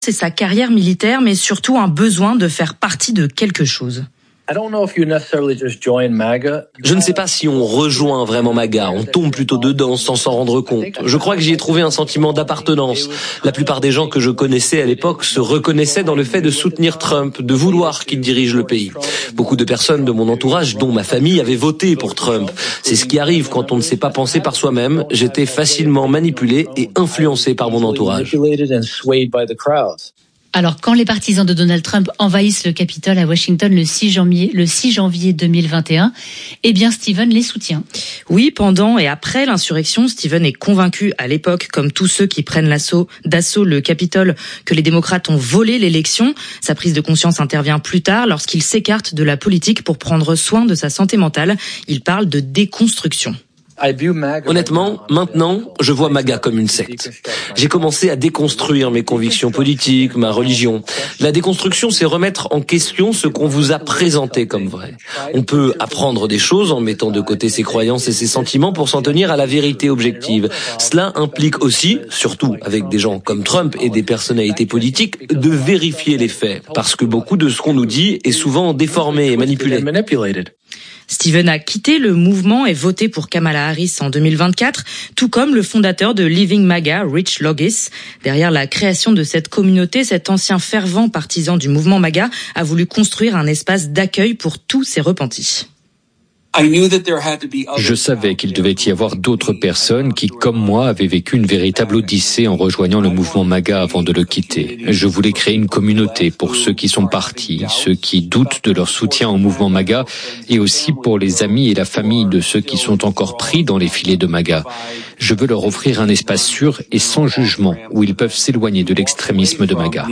C'est sa carrière militaire, mais surtout un besoin de faire partie de quelque chose. Je ne sais pas si on rejoint vraiment MAGA, on tombe plutôt dedans sans s'en rendre compte. Je crois que j'y ai trouvé un sentiment d'appartenance. La plupart des gens que je connaissais à l'époque se reconnaissaient dans le fait de soutenir Trump, de vouloir qu'il dirige le pays. Beaucoup de personnes de mon entourage, dont ma famille, avaient voté pour Trump. C'est ce qui arrive quand on ne sait pas penser par soi-même. J'étais facilement manipulé et influencé par mon entourage. Alors, quand les partisans de Donald Trump envahissent le Capitole à Washington le 6 janvier 2021, eh bien, Stephen les soutient. Oui, pendant et après l'insurrection, Stephen est convaincu à l'époque, comme tous ceux qui prennent d'assaut le Capitole, que les démocrates ont volé l'élection. Sa prise de conscience intervient plus tard lorsqu'il s'écarte de la politique pour prendre soin de sa santé mentale. Il parle de déconstruction. Honnêtement, maintenant, je vois MAGA comme une secte. J'ai commencé à déconstruire mes convictions politiques, ma religion. La déconstruction, c'est remettre en question ce qu'on vous a présenté comme vrai. On peut apprendre des choses en mettant de côté ses croyances et ses sentiments pour s'en tenir à la vérité objective. Cela implique aussi, surtout avec des gens comme Trump et des personnalités politiques, de vérifier les faits. Parce que beaucoup de ce qu'on nous dit est souvent déformé et manipulé. Stephen a quitté le mouvement et voté pour Kamala Harris en 2024, tout comme le fondateur de Living MAGA, Rich Logis. Derrière la création de cette communauté, cet ancien fervent partisan du mouvement MAGA a voulu construire un espace d'accueil pour tous ses repentis. Je savais qu'il devait y avoir d'autres personnes qui, comme moi, avaient vécu une véritable odyssée en rejoignant le mouvement MAGA avant de le quitter. Je voulais créer une communauté pour ceux qui sont partis, ceux qui doutent de leur soutien au mouvement MAGA, et aussi pour les amis et la famille de ceux qui sont encore pris dans les filets de MAGA. Je veux leur offrir un espace sûr et sans jugement, où ils peuvent s'éloigner de l'extrémisme de MAGA.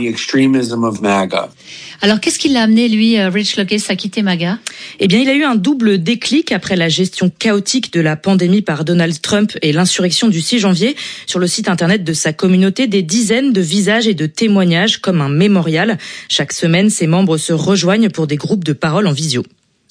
Alors, qu'est-ce qui l'a amené, lui, Rich Logis, à quitter MAGA ? Eh bien, il a eu un double déclic après la gestion chaotique de la pandémie par Donald Trump et l'insurrection du 6 janvier. Sur le site internet de sa communauté, des dizaines de visages et de témoignages comme un mémorial. Chaque semaine, ses membres se rejoignent pour des groupes de parole en visio.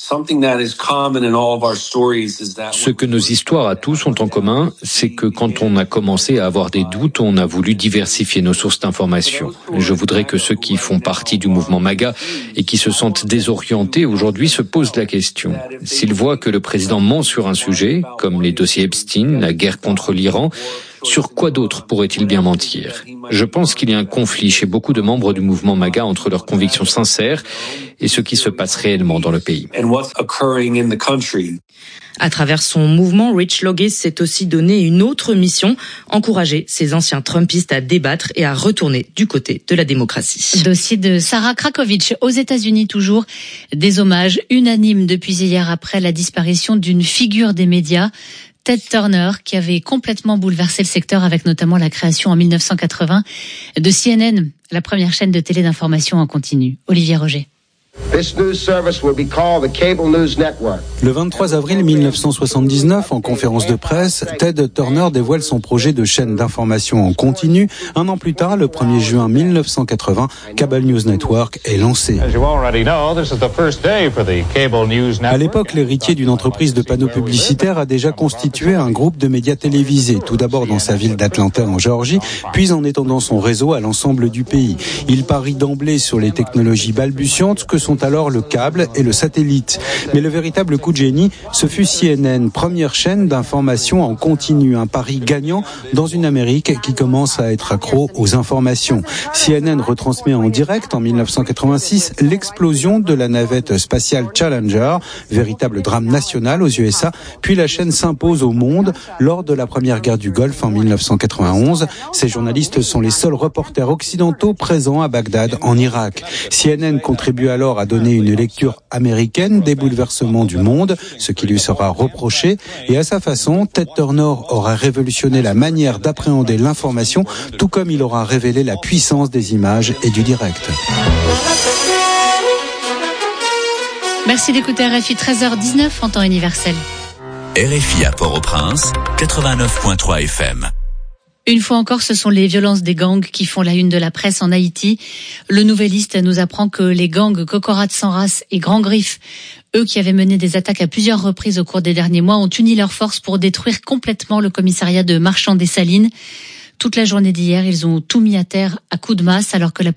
Ce que nos histoires à tous ont en commun, c'est que quand on a commencé à avoir des doutes, on a voulu diversifier nos sources d'informations. Je voudrais que ceux qui font partie du mouvement MAGA et qui se sentent désorientés aujourd'hui se posent la question. S'ils voient que le président ment sur un sujet, comme les dossiers Epstein, la guerre contre l'Iran, sur quoi d'autre pourrait-il bien mentir ? Je pense qu'il y a un conflit chez beaucoup de membres du mouvement MAGA entre leurs convictions sincères et ce qui se passe réellement dans le pays. À travers son mouvement, Rich Logis s'est aussi donné une autre mission, encourager ces anciens Trumpistes à débattre et à retourner du côté de la démocratie. Dossier de Sarah Krakovitch. Aux États-Unis toujours, des hommages unanimes depuis hier après la disparition d'une figure des médias, Ted Turner, qui avait complètement bouleversé le secteur avec notamment la création en 1980 de CNN, la première chaîne de télé d'information en continu. Olivier Roger. Le 23 avril 1979, en conférence de presse, Ted Turner dévoile son projet de chaîne d'information en continu. Un an plus tard, le 1er juin 1980, Cable News Network est lancé. À l'époque, l'héritier d'une entreprise de panneaux publicitaires a déjà constitué un groupe de médias télévisés, tout d'abord dans sa ville d'Atlanta en Géorgie, puis en étendant son réseau à l'ensemble du pays. Il parie d'emblée sur les technologies balbutiantes que sont alors le câble et le satellite. Mais le véritable coup de génie, ce fut CNN, première chaîne d'information en continu, un pari gagnant dans une Amérique qui commence à être accro aux informations. CNN retransmet en direct en 1986 l'explosion de la navette spatiale Challenger, véritable drame national aux USA, puis la chaîne s'impose au monde lors de la première guerre du Golfe en 1991. Ces journalistes sont les seuls reporters occidentaux présents à Bagdad en Irak. CNN contribue alors à donner une lecture américaine des bouleversements du monde, ce qui lui sera reproché. Et à sa façon, Ted Turner aura révolutionné la manière d'appréhender l'information, tout comme il aura révélé la puissance des images et du direct. Merci d'écouter RFI, 13h19 en temps universel. RFI à Port-au-Prince, 89.3 FM. Une fois encore, ce sont les violences des gangs qui font la une de la presse en Haïti. Le Nouvelliste nous apprend que les gangs Kokorat sans race et Grand Griffe, eux qui avaient mené des attaques à plusieurs reprises au cours des derniers mois, ont uni leurs forces pour détruire complètement le commissariat de Marchand des Salines. Toute la journée d'hier, ils ont tout mis à terre à coups de masse alors que la